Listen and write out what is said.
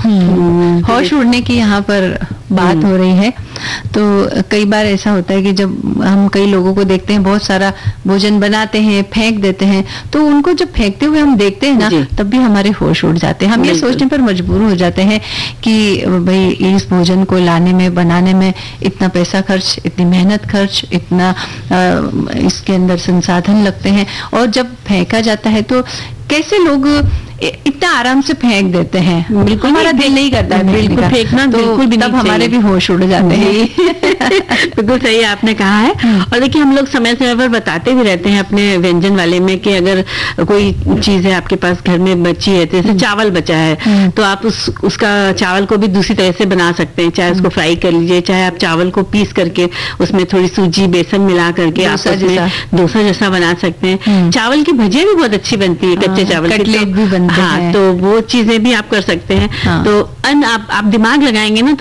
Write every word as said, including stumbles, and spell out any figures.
हम्म, होश उड़ने की यहाँ पर बात हो रही है। तो कई बार ऐसा होता है कि जब हम कई लोगों को देखते हैं बहुत सारा भोजन बनाते हैं, फेंक देते हैं, तो उनको जब फेंकते हुए हम देखते हैं ना, तब भी हमारे होश उड़ जाते हैं। हम ये सोचने पर मजबूर हो जाते हैं कि भाई इस भोजन को लाने में, बनाने में इतना पैसा खर्च, इतनी मेहनत खर्च, इतना आ, इसके अंदर संसाधन लगते हैं, और जब फेंका जाता है तो कैसे लोग इतना आराम से फेंक देते हैं। बिल्कुल हमारा दिल नहीं करता है बिल्कुल फेंकना, तो बिल्कुल भी तब हमारे भी होश उड़ जाते हैं। बिल्कुल सही आपने कहा है। और देखिए हम लोग समय समय पर बताते भी रहते हैं अपने व्यंजन वाले में कि अगर कोई चीज है आपके पास घर में बची है, जैसे चावल बचा है, तो आप उस उसका चावल को भी दूसरी तरह से बना सकते हैं। चाहे उसको फ्राई कर लीजिए, चाहे आप चावल को पीस करके उसमें थोड़ी सूजी बेसन मिला करके आप उसमें डोसा जैसा बना सकते हैं। चावल की भजिया भी बहुत अच्छी बनती है, कच्चे चावल कटलेट भी बनते हैं। हाँ, तो वो चीजें भी आप कर सकते हैं। हाँ। तो अन्न आप, आप दिमाग लगाएंगे ना